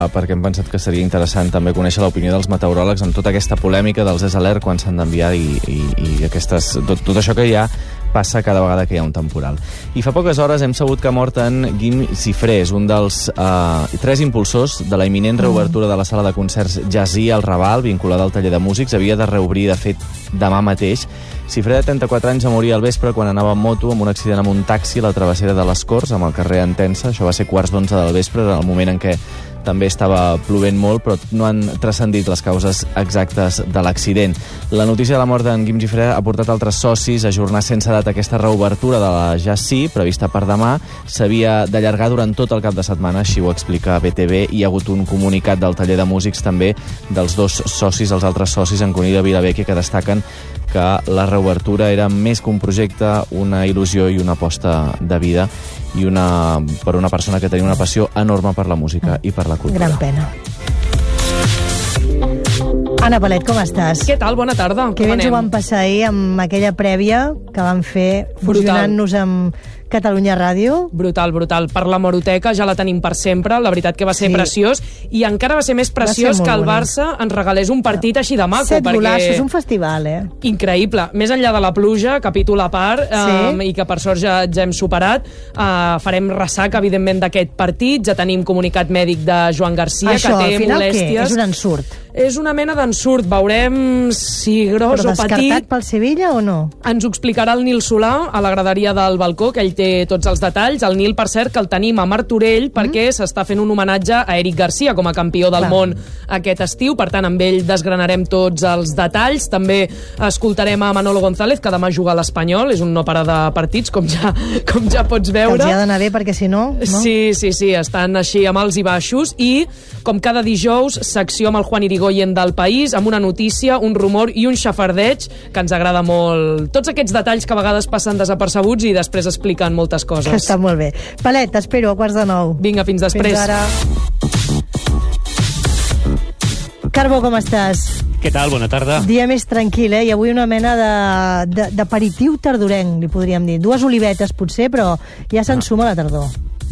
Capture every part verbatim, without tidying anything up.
perquè hem pensat que seria interessant també conèixer l'opinió dels meteoròlegs amb tota aquesta polèmica dels S Alert quan s'han d'enviar i, i, i aquestes, tot, tot això que ja passa cada vegada que hi ha un temporal. I fa poques hores hem sabut que ha mort en Guim Cifrés, un dels eh, tres impulsors de la imminent reobertura de la sala de concerts Jazzy al Raval, vinculada al taller de músics. Havia de reobrir, de fet, demà mateix. Cifré, de trenta-quatre anys, va morir al vespre quan anava en moto amb un accident amb un taxi a la travessera de les Corts, amb el carrer Entença. Això va ser quarts d'onze del vespre, en el moment en què també estava plovent molt, però no han transcendit les causes exactes de l'accident. La notícia de la mort d'en Guim Cifré ha portat altres socis a ajornar sense data aquesta reobertura de la Jazzy, prevista per demà. S'havia d'allargar durant tot el cap de setmana, així ho explica B T V. Hi ha hagut un comunicat del taller de músics també dels dos socis, els altres socis, en Cunilla Vilavecchia, que destaquen que la reobertura era més que un projecte, una il·lusió i una aposta de vida, i una, per una persona que tenia una passió enorme per la música i per la cultura. Gran pena. Anna Palet, com estàs? Què tal? Bona tarda. Que bé ens ho vam passar ahir amb aquella prèvia que vam fer fusionant-nos amb Catalunya Ràdio. Brutal, brutal. Per l'hemeroteca ja la tenim per sempre. La veritat que va ser sí. preciós. I encara va ser més preciós ser que el Barça bonic. ens regalés un partit així de maco. Set perquè... golassos, un festival, eh? Increïble. Més enllà de la pluja, capítol a part, sí. eh, i que per sort ja, ja hem superat, eh, farem ressaca, evidentment, d'aquest partit. Ja tenim comunicat mèdic de Joan Garcia, Això, que té al final molèsties. Què? És un ensurt? És una mena d'ensurt. Veurem si gros Però o petit. Però descartat pel Sevilla o no? Ens ho explicarà el Nil Solà a la graderia del balcó, que ell té tots els detalls. El Nil, per cert, que el tenim a Martorell mm. perquè s'està fent un homenatge a Eric Garcia com a campió del Clar. món aquest estiu. Per tant, amb ell desgranarem tots els detalls. També escoltarem a Manolo González, que demà juga a l'Espanyol. És un no parar de partits, com ja, com ja pots veure. Que els hi ha d'anar bé, perquè si no... no? Sí, sí, sí. Estan així amb alts i baixos. I, com cada dijous, secció amb el Juan Irigoyen del País, amb una notícia, un rumor i un xafardeig que ens agrada molt. Tots aquests detalls que a vegades passen desapercebuts i després expliquen moltes coses. Està molt bé. Palet, t'espero a quarts de nou. Vinga, fins després. Fins ara. Carbó, com estàs? Què tal? Bona tarda. Dia més tranquil, eh? I avui una mena d'aperitiu tardorenc, li podríem dir. Dues olivetes, potser, però ja s'ensuma la tardor.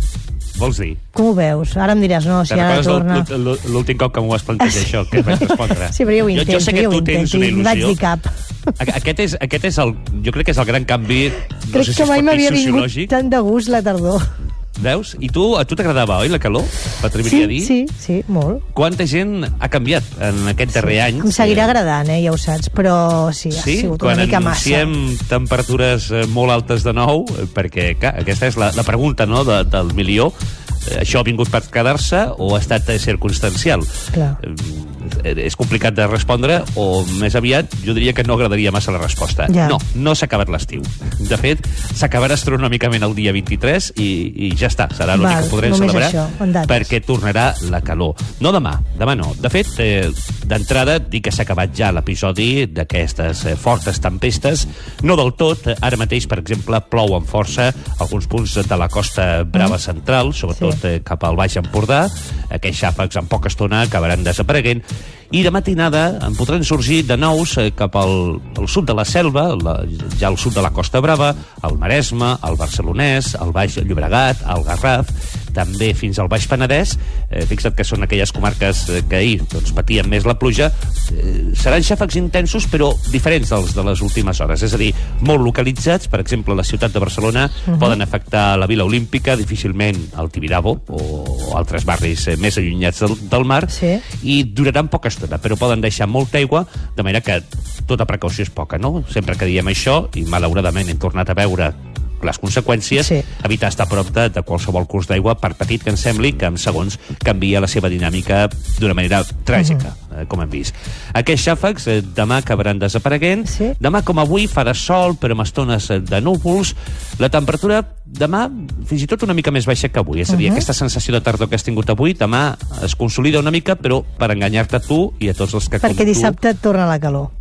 Vols dir? Com ho veus? Ara em diràs, no, si ara torna... L'últim cop que m'ho vas plantejar, això, que vaig respondre. Sí, però jo ho intento, jo, jo sé que jo tu ho tens intento, una i il·lusió. vaig dir cap. Aquest és, aquest és el... Jo crec que és el gran canvi, no crec sé si que mai es pot m'havia dir vingut sociològic. tant de gust la tardor. Veus? I tu, a tu t'agradava, oi, la calor? M'atreviria Sí, a dir? sí, sí, molt. Quanta gent ha canviat en aquest darrer any? Em seguirà agradant, eh, ja ho saps, però sí, ha Sí? sigut Quan una mica massa. anunciem temperatures eh, molt altes de nou, eh, perquè, clar, aquesta és la, la pregunta, no?, de, del milió. Eh, Això ha vingut per quedar-se o ha estat eh, circumstancial? Clar. Eh, és complicat de respondre, o més aviat jo diria que no agradaria massa la resposta. Ja. No, no s'ha acabat l'estiu. De fet, s'acabarà astronòmicament el dia vint-i-tres i, i ja està, serà l'únic Val, que podrem només celebrar això, en dates. perquè tornarà la calor. No demà, demà no. De fet, eh, d'entrada dic que s'ha acabat ja l'episodi d'aquestes eh, fortes tempestes. No del tot, ara mateix, per exemple, plou amb força alguns punts de la Costa Brava Mm. central, sobretot Sí. eh, cap al Baix Empordà. Aquests xàfecs en poca estona acabaran desapareguent. I de matinada en podran sorgir de nous eh, cap al, al sud de la Selva, la, ja al sud de la Costa Brava, al Maresme, al Barcelonès, al Baix Llobregat, al Garraf, també fins al Baix Penedès. Eh, fixa't que són aquelles comarques eh, que ahir doncs, patien més la pluja. Eh, seran xàfecs intensos, però diferents dels de les últimes hores. És a dir, molt localitzats. Per exemple, la ciutat de Barcelona uh-huh. poden afectar la Vila Olímpica, difícilment el Tibidabo o altres barris eh, més allunyats del, del mar, Sí. i duraran poca estona, però poden deixar molta aigua, de manera que tota precaució és poca, no? Sempre que diem això, i malauradament hem tornat a veure les conseqüències, Sí. evitar estar a prop de, de qualsevol curs d'aigua, per petit que ens sembli, que en segons canvia la seva dinàmica d'una manera tràgica, uh-huh. eh, com hem vist. Aquests xàfecs eh, demà acabaran desapareguent. Sí. Demà, com avui, farà sol, però amb estones eh, de núvols. La temperatura demà fins i tot una mica més baixa que avui. És a dir, uh-huh. aquesta sensació de tardor que has tingut avui, demà es consolida una mica, però per enganyar-te tu i a tots els que Perquè com tu... dissabte torna la calor.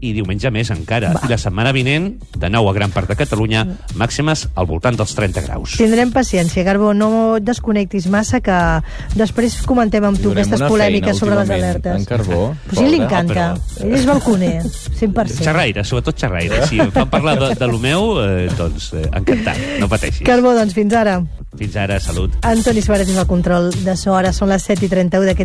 i diumenge més encara. Va. I la setmana vinent, de nou a gran part de Catalunya, màximes al voltant dels trenta graus. Tindrem paciència, Garbo, no et desconnectis massa, que després comentem amb tu Donem aquestes una polèmiques feina, sobre les últimament, alertes. en Carbó. Pues a ell li Pobre. encanta. Oh, però- Ell és balconer, cent per cent. Xerraire, sobretot xerraire. Si em fan parlar de, de lo meu, eh, doncs eh, encantat, no pateixis. Carbó, doncs fins ara. Fins ara, salut. Antoni Suárez és el control de so. Ara són les set i trenta-u d'aquest